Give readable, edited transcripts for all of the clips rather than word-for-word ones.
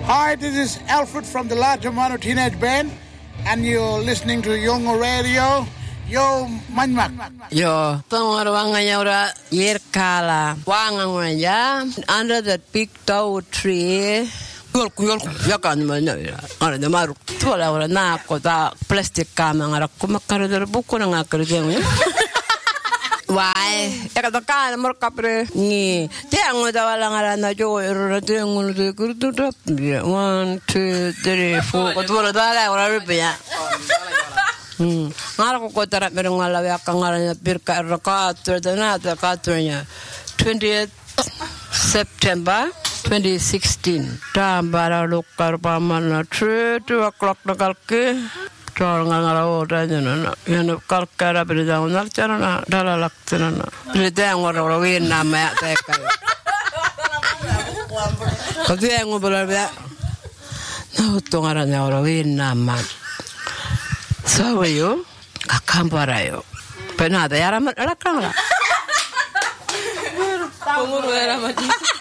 Hi, this is Alfred from the La Germano Teenage Band, and you're listening to Yongo Radio. Yo, manmak. Yo, pangwarwanga ora yerkala. Wanga ya under that big tall tree. Yol yakan mana ya. Ada maru. Tuala ora na kota plastik kama ngara kumakar der buku na kerja ya. Why? Ekatokan morkapre ni. Tiang udah wala ngara na jo ero tiang udah kurtu dap. 1 2 3 4 kota dala ora rupanya. Ngara ko tarat merong ngala ya kangaranya birka rakatur dana katurnya 20th September 2016 tambara lokar pamana 2 o'clock nakalke tor ngala ora nyana yana kalkara berida unar carana dalalak carana berida ngora win nama teka kau yang ngobrol ya nah tungarannya ora win nama sawayo kakambarayo penada yaramat alakang la penguru yaramat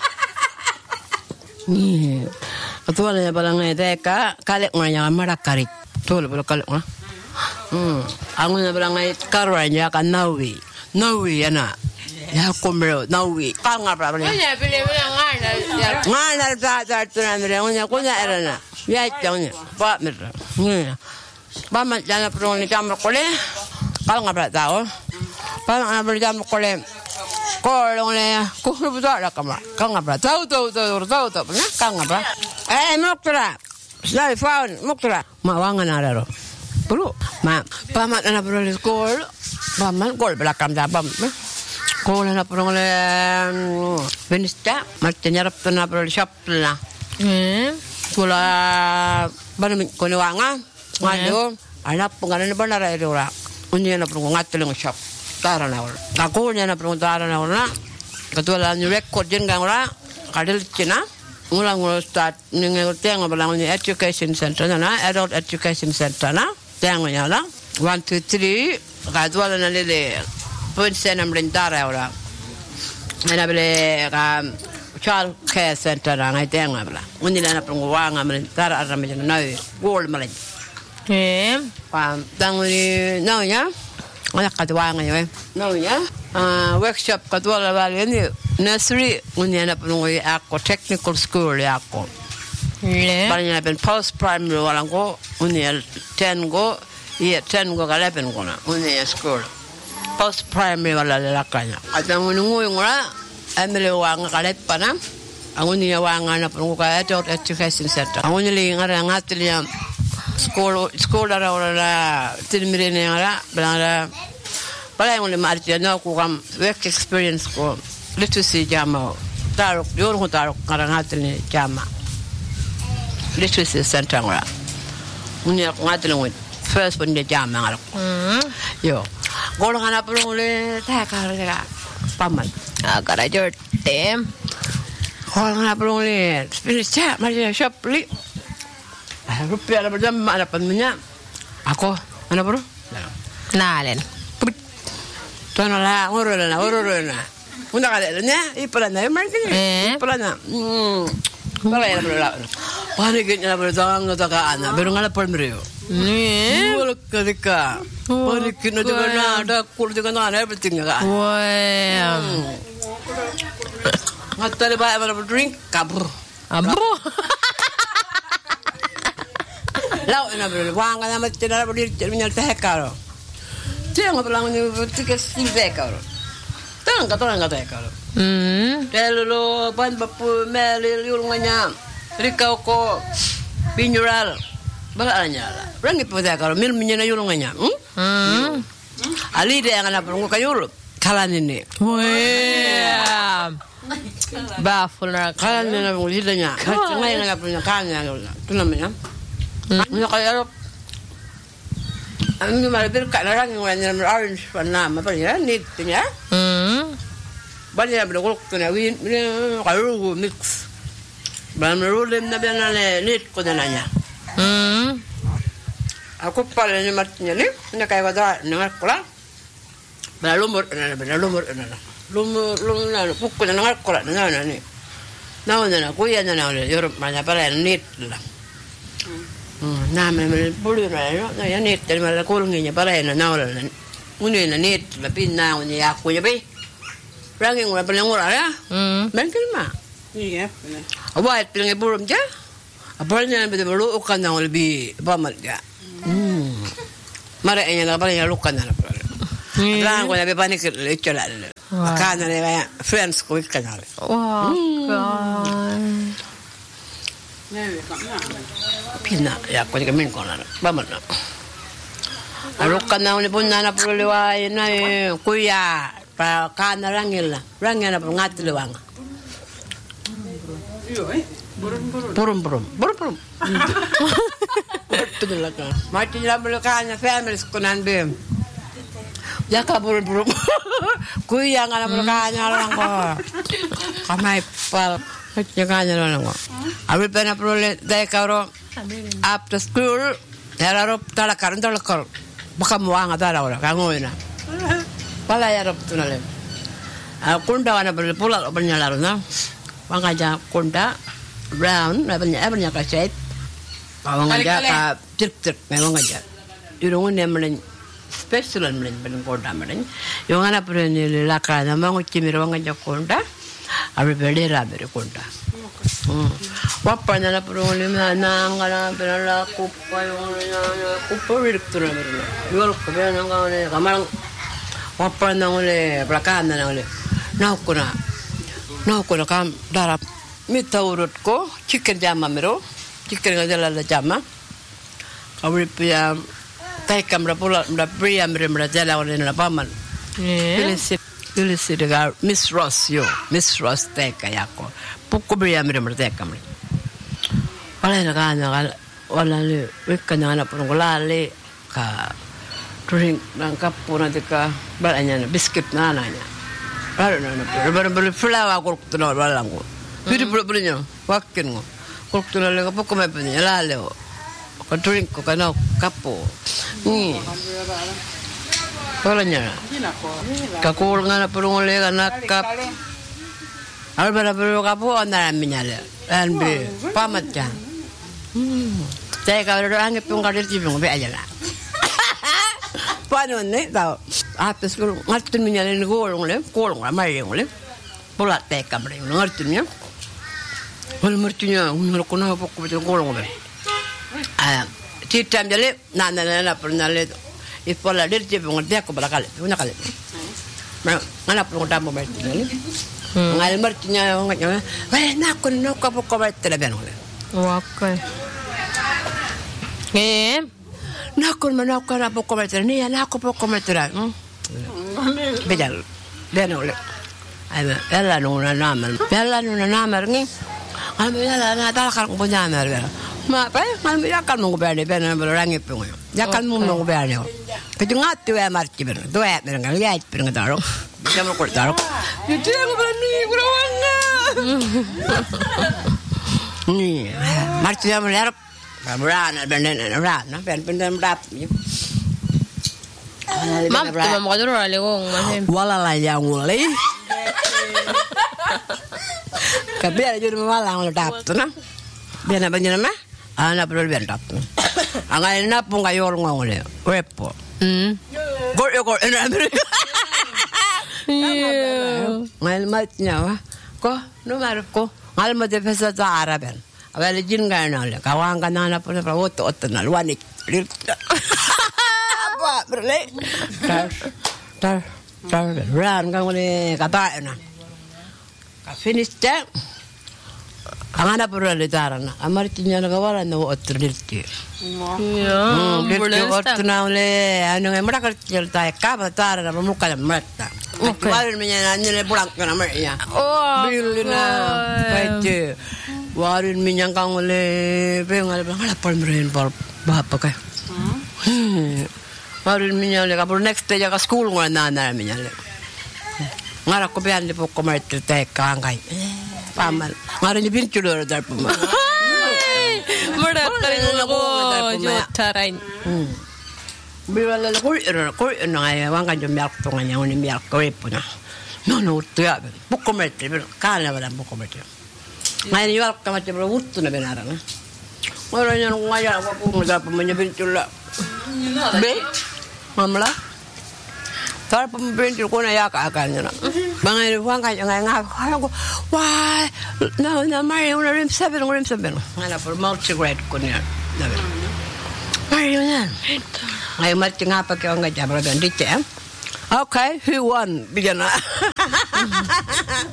ni atualnya balangnya teka kalek nganya marakarik tol bala kalek ha angunya balangnya karwanya kan nawi yana ya komero nawi kanga bra ya bile ngana ta tunan ngunya kunya erana ya jangnya ba mira ni Bama jana perlu ni jam kole, kalau ngapa tahu, bama ngapa jam kole, kalau ni kuhul betul ada kamera, kalau ngapa tahu, pernah kalau ngapa, mukra, sudah found mukra, mawangan ada loh, perlu, bama jana perlu sekolah, bama sekolah belakang jabam, sekolah jana perlu ni benista, macam nyarap jana perlu shop lah, sekolah baru kau wanga. Ngayo, anak pengaruh benar ada orang. Unya na perlu ngatileng shop. Tara na orang. Aku unya na perlu tara na orang. Ketua la new record jengang orang. Kadel Cina. Ngulang start ningal tiang ngabalang ni education center na, adult education center na. Tiang ngala. 1 2 3. Ketua la na lele. Pun senam rentara orang. Ana bele child care center na ngai tiang ngabla. Unya na perlu wanga rentara ara meja na gol malay. Tanguni naunya, anak kedua ngaya, naunya, workshop kedua lagi ni nursery, unya na penunggu aku technical school ya aku. Banyak pen post primary orang ko, unya 10 go kalau pen ko na, unya school, post primary wala lakanya. Atang menunggu ngora, ambil wang kalau pana, unya wang anak penunggu kaya adult education center. Unya lingar ngatilnya. School ada orang timire ni ada, belanda. Pada yang oleh martian aku kam work experience ko literacy jama. Taruk, orang taruk orang hatil ni jama. Literacy center orang. Unya ngatil ni first pun dia jama orang. Yo, golongan apa oleh tak ada paman. Agak aja tem. Golongan apa oleh finish chat macam shop li. Rupiah ada berjam ada penuhnya. Aku mana bro? Nalen. Tuan lah, urut. Unda kada nya, ipalana, marketing. Ipalana. Balai ada berla. Pani kenya berjang ngata ka ana, berung ala permrio. Ni, bolak ketika. Pani kena juga ada kul juga ana everything ka. Wah. Ngata ba mana drink kabur. Abro. Lau na bro, wang na mat tira bro terminal teh karo. Tiang pelang ni tiket silve karo. Tang teh karo. Telo ban bapu meli yulungnya. Rikau ko pinjural. Balanya lah. Rangi pun teh karo mil minyana yulungnya. Ali dia yang ana perlu kayul. Kalan ini. Wah. Baful nak. Kalan ni na ngulidanya. Ngai na punya kannya. Tu namanya. Nak kaya Ang malapit ka na lang yung orange warna apa ya ni punya. Banyak bergolok tu na win kayu mix. Banyak na biar nit ko na niya. Aku pala ni matnya ni na kaya wada na kola. Lumur na pukul na kola na ni. nauna kuya na ole Euroopana parena niitla. Naamene puluna no ja niittelemalla kulnginya parena naulana. Unina niitla pinna on ja kuja pi. Rangin ngura pelengura ya. Mungkin mah. Iya. Awat peleng burum ja. Apalnya bede bulu ukan na lebih pamal ja. Mara enya na palanya lukan na. Rang ko na be panik lechola. Kana le friends ko ikanale. Wow. Pina ya ko ka min ko na. Pamal na. Alukan na ni punna na puluwa na kuya pa kana rangila. Rangila pa ngatluwang. Burum. Betul lah kan. Mati dalam belakangnya family sekunan bem. Jaka burum. Kuya nga na belakangnya lang ko. Kamay pal. Jaka lang ko. Abi pena prole dai karo after school. Yararop talakar. Baka muanga tala ora kangoina. Pala yarop tunale. Kunda wana pula bernyala na. Wangaja kunda brown abanya ka shape wangaja ka tirk memang aja irungun nemlen special men kunda men yung ana prene laka na mangu chimiro wangaja kunda abe bedera bere kunda wapana na prone na ngana benala kupa yung kupa wirtura bere yol ko be na ngane kamarang wapana ngole blakana na ngole na ko kam darap mita urut ko chicken jama mero chicken ngajala la jama kawri pia tai kamra pula mra pria mra jala ole na paman Ilisir ga Miss Ross tai kayako pukko pria mra tai kamri wala na kana wala le wekana na pun golale ka drink nang kapuna dika balanya na biscuit na nanya baru flower ko tuno walango Biri pula wakin ngo. Kok tu lalu kapo kau punya lalu. Kau drink kau kena kapo. Ni. Kalanya. Kau ngana perlu ngole kana kap. Albar perlu kapo anda minyale. Anbe pamat jan. Saya kalau orang itu ngkadir cipung be aja lah. Panon ni tahu. Atas kalau ngerti minyale ni kolong ramai ngole. Pula tekam ring ngerti ni. Wal mertunya unur kono pokok betul kolong be. Citam jale nana pernah le. Ipola dir cipung dia aku berakal. Punya kali. Mana perlu tamu berarti ni. Ngal mertunya nganya. Weh nak kono pokok betul le benole. Okay. Nakon manakon na pokok betul ni anak aku pokok betul. Bejal. Benole. Ay, bella nuna namar ni. Al bella na talakar ko nyamar bella. Ma pa, mal mi yakal mo berne berne rangi pungo. Yakal mo berne. Kaju ngatu e marti berne. Do e berne ngal yait berne daro. Jamo ko daro. Yuti ko berne kurawanga. Ni, marti jamo ler. Rana berne rana berne rap. Mam, tu mau kau dulu lewong macam. Wala la yang mulai. Kabel aja malang lo dap tu na. Biar apa jenis mah? Anak perlu biar dap tu. Angai nak pun kayu orang ngole. Repo. Gor enak beri. Ngal matnya wah. Ko nomor ko. Ngal mat pesa tu Araben. Awal jin kan nale. Kawan kan anak pun perawat tu nal wanik. Apa berle? Tar. Ran kan ngole kata na. Finish that. Angana pura letarana. Amartinya nagawala na otrilti. Yeah. Dirti otna ole anu ngai mara kerja tai ka batara na muka na mata. Warin minya nanya pulang kana mernya. Oh. Bilina. Baite. Warin minya kang ole pengal ngala pal meren pal bapa ka. Warin minya le kapur next day ka school ngana na minya le. Ngara ko bian le pokok mati tai kangai. Pamal. Ngara ni pintu dor dar puma. Mura tarin ko jotarain. Biwala le ko ngai wanga jo miak to nganya oni miak ko ipuna. No tu ya. Pokok mati kala wala pokok mati. Ngayon yung alkamat yung wuto na binarang. Wala niya nung ngaya ako kung magapa mo niya bintula. Be? Mamla? Tara pa mo bintul ko na yaka-akan niya na. Mga inuwan ka niya nga ako. Why? No, Mario, rim sabi. Nga na, for multi-grade ko niya. Mario yan. Ngayon mati nga pa kayo nga dyan. Okay, who won? Bigyan na.